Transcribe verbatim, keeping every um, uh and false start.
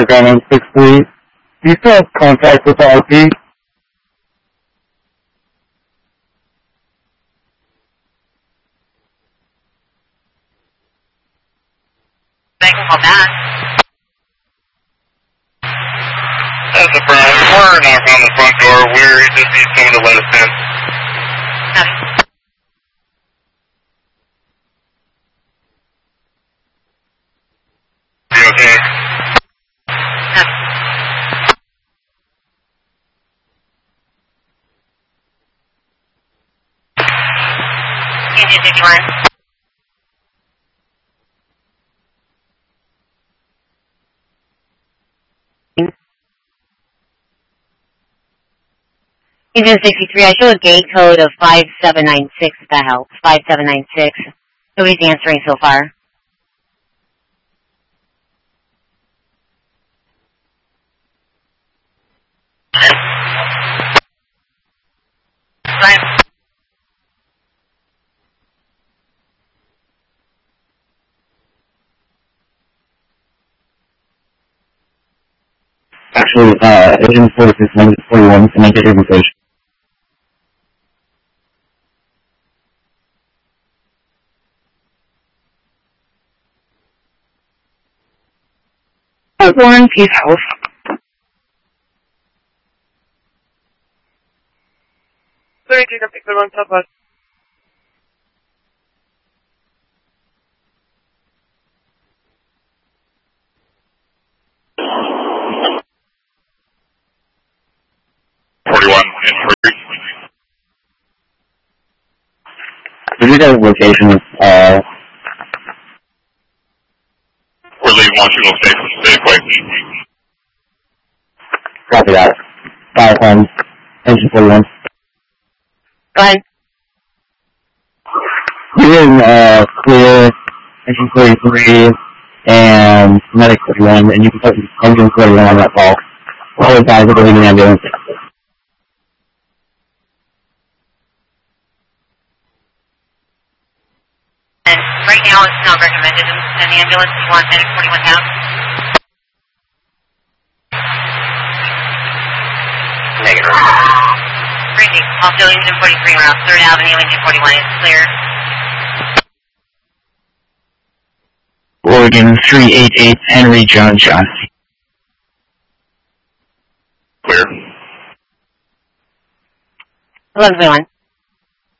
Oregon on six three. Do you still have contact with the R P? Thank you for that. That's a problem. We're knocking on the front door. We just need someone to let us in. Copy. You okay? Copy. Union fifty-one. Union sixty-three, I show a gate code of five seven nine six, if that helps. five seven nine six. Nobody's answering so far. Fine. Actually, uh, Agent forty-six forty-one, can I get your information? One Peace House. Sorry, click up the one top us. forty-one, injury. Did you get a location, uh, We're leaving Washington Station. Stay quick. copy that. Five one, Agent forty-one. Go ahead. You're in, uh, clear, Agent forty-three, and Medic forty-one, and you can put Agent forty-one on that call. All the guys are going in the ambulance. And right now it's not recommended in, in the ambulance. You want Medic forty-one down? Negative. Crazy. Also, Engine forty-three around third Avenue, Engine forty-one is clear. Oregon three eight eight, Henry John John. Clear. eleven twenty-one.